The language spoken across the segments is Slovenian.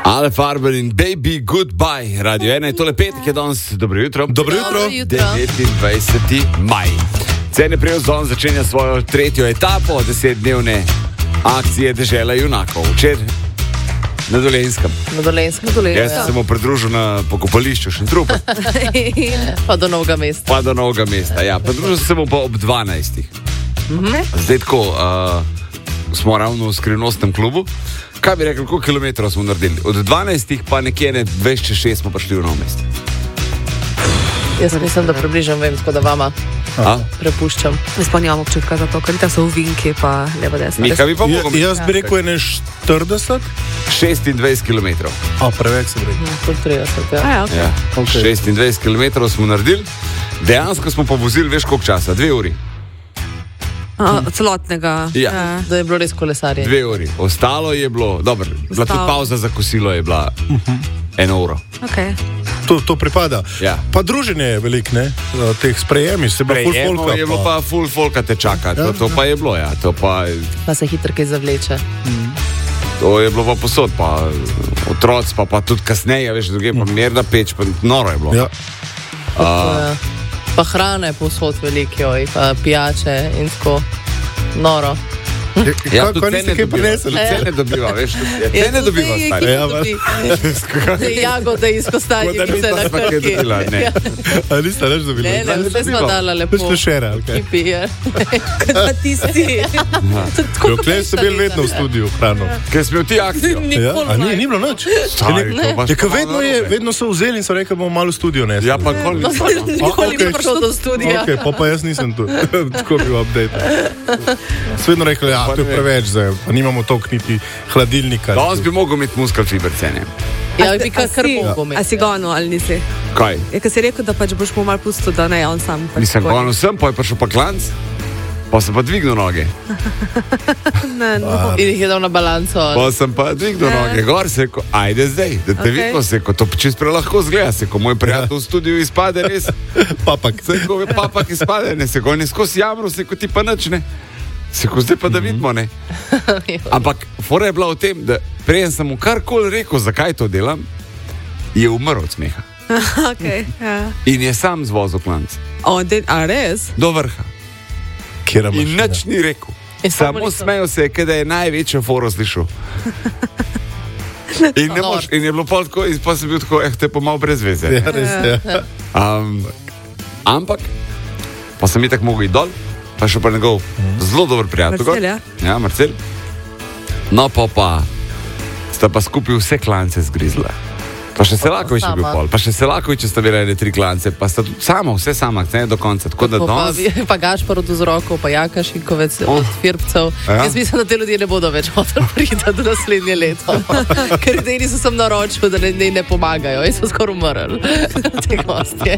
Ale Farber in Baby Goodbye, Radio 1, je tole petek, je danes, dobro jutro. Dobro jutro. 29. maj. Cene Prevozdon začenja svojo tretjo etapo 10-dnevne akcije Dežela junakov. Včeraj na Dolenjskem. Jaz sem se mu pridružil na pokopališču Šentrupa. Pa do Novega mesta. Ja. Pridružil sem se mu pa ob 12. Zdaj tako, smo ravno v skrivnostnem klubu. Kaj bi rekel, koliko kilometrov smo naredili? Od 12 pa nekje 26 smo prišli v Novo mesto. Jaz mislim, da približam vem, tako da vama prepuščam. Jaz pa nimam občutka za to, ker ta so uvinki pa levo desno. Mika bi pa mogel. Jaz bi rekel, je 40? 26 kilometrov. Preveč sem rekel. 30, ja. Okay. Ja. Okay. 26 kilometrov smo naredili. Dejansko smo pa vozili, veš koliko časa? 2 uri. Celotnega. Ja. Da je bilo res kolesarje. 2 uri. Ostalo je bilo, dobro, bila tudi pauza za kosilo je bila 1 uro. Okay. To pripada. Ja. Pa druženje je veliko, ne? Teh sprejemi, se pa full folka. Je bilo pa full folka te čaka, to pa je bilo, ja. Pa se hitro kaj zavleče. To je bilo pa posod, pa otroc, pa tudi kasneje, veš, druge pa merda peč, pa noro je bilo. Ja. Pa hrane posod veliko, pa pijače in tako noro. Ja, Kaj niste kaj prinesli? Cene dobiva, veš, cene dobiva, stari. Jagode iz Kostanjevice na Krki. A niste več dobili? Ne, vse smo dala lepo. Veš šere, ali kaj? Kipi je. Kada ti si. Dokler si bil vedno v studiu hrano. Ker smo ti akcijo. A ni bilo nič? Vedno so vzeli in so rekli, bomo malo v studio nesli. Ja, pa nikoli ni prišel do studija. Ok, pa jaz nisem tu. Tako bil update. Svedno rekli, to je preveč zdaj, pa nimamo toliko niti hladilnika. Danes bi mogel imeti muskal fiber cene. Ja, bi kar mogel imeti. A si gonil ali nisi? Kaj? Je, ker si rekel, da pač boš mu mal pustil, da ne, on sam. Nisem gonil sem, pa je prišel pa klanc, pa sem pa dvignil noge. In jih je dal na balanco. Pa sem pa dvignil noge, gor se ko, ajde zdaj, da te vidimo se, ko to čist prelahko zgleda, se ko moj prijatelj v studiu izpade res. Papak. Se ko papak izpade, ne, se ko ne skozi jamru, se ko ti pa nič, ne. Se ko zdaj pa da vidimo, ne. Ampak fora je bila v tem, da preden sem mu karkoli rekel, zakaj to delam, je umrl od smeha. Okay, ja. In je sam zvozil klanc. A res? Do vrha. In nič ni rekel. Samo smejal se je, da je največjo foro slišal. In je bilo pol tako, in pa sem bil tako, te pa malo brez veze. Ja, res je. Ampak, pa sem itak mogel iti dol, pa še pa njegov zelo dober prijatelj. Marcel, ja? Ja, Marcel. No, pa sta pa skupaj vse klance zgrizla. Pa še Selakovič je bil pol, pa še Selakovič sta bila 3 klance, pa sta tudi vse sama, ne do konca. Tako da danes... Pa Gašpar od Vzrokov, pa Jaka Šinkovec od Firpcev. Ja? Jaz mislim, da te ljudje ne bodo več hoteli priti do naslednje leto. Ker idejni so sem naročil, da ne pomagajo. Jaz sem skoraj umrl. Te gostje.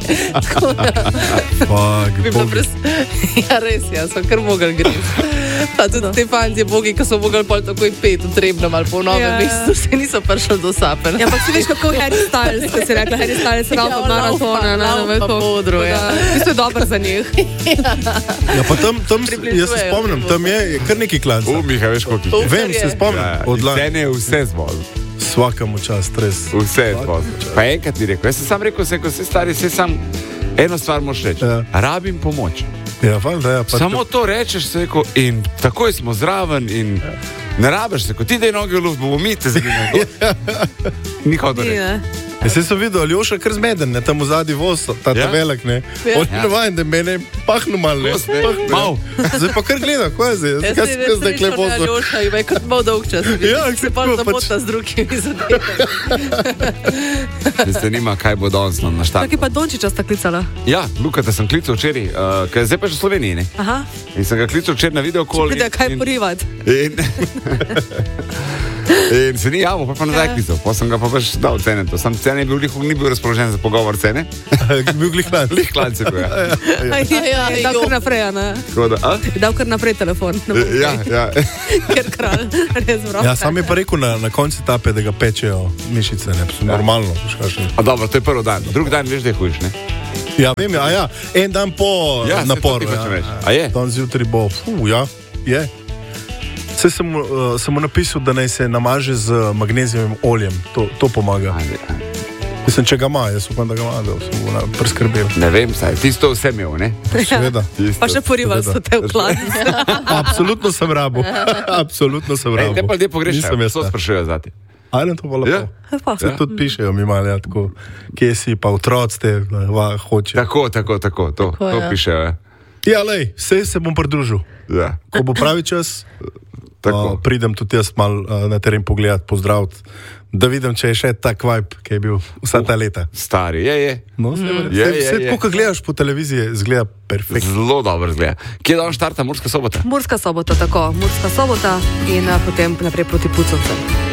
Ja, res, sem kar mogel griti. Pa tudi te fantje bogi, ki so mogli pol takoj pet v Trebnem ali po Novem mestu, se niso prišli do Sapen. Ja, ampak si veš, kako Harry Styles, ko si rekla, Harry Styles ravno maratona, na podru, ja. Tisto je dobro za njih. Ja, pa tam jaz se spomnim, tam je kar neki klanc. Miha, veš koliko jih je. Vem, se spomnim. Cene je vse zvozil. Svakemu čast, res. Vse je zvozil. Pa enkrat ti rekel, jaz sem sam rekel, ko si stari, sam eno stvar moš reči. Rabim pomoč. Ja, valjda, ja. Samo to rečeš, se rekel, in takoj smo zraven in ne rabiš se, ko ti dej noge v luft, bomo mi te zgledali. Ni hodil reči. Jaz sem videl Aljoša kar zmeden, ne, tam v zadnji voz, ta velik, ne. On je navajen, da mene pahnu mal, ne. Zdaj pa kar gleda, ko je zdaj? Kaj se zdaj kle vozu? Aljoša ima kot malo dolg čas. Ja, se pa zapota z drugimi zadevami. Zdaj se nima, kaj bo danes na štartu. Tako je pa Dončiča sta klicala. Ja, Luka, da sem klical včeraj, ker zdaj pa že v Sloveniji, ne. Aha. In sem ga klical včeraj na videokol. Če pride kaj porivat. In se ni javil, pa nazaj klical. Pa sem ga pa pač dal cene. Sam cene je bil ni bil razpoložen za pogovor cene. Bil glih klanc. Glih klanc je bil, ja. Dal kar naprej, ne? Dal kar naprej telefon. Ja. Ker kralj, res vrata. Ja, sam je pa rekel na konci etape, da ga pečejo mišice, ne, normalno. A dobro, to je prvi dan. Drugi dan veš, da je hujš, ne? Ja, vem, en dan po naporu. A je? Dan zjutraj bo, je. sem mu napisal, da naj se namaže z magnezijevim oljem. To pomaga. Mislim, če ga ima, jaz upam, da ga ima, da sem mu preskrbel. Ne vem, saj, tisto vse imel, ne? Seveda. Pa še porival so te v kladnici. Absolutno sem rabo. Absolutno sem rabo. Te pa ljudje pogrešajo, so sprašujejo zati. Ajde, to pa lepo. Se tudi pišejo mi malo, tako, kje si, pa otroci te hoče. Tako, to pišejo. Ja, lej, se bom pridružil. Ja. Ko bo pravi čas, pridem tudi jaz malo na teren pogledati, pozdraviti, da vidim, če je še tak vibe, ki je bil vsa ta leta. Stari, je. No, vse tako, ko gledaš po televiziji, zgleda perfektno. Zelo dobro zgleda. Kje dan štarta Murska Sobota? Murska Sobota, tako. Murska Sobota in potem naprej proti Pucovcem.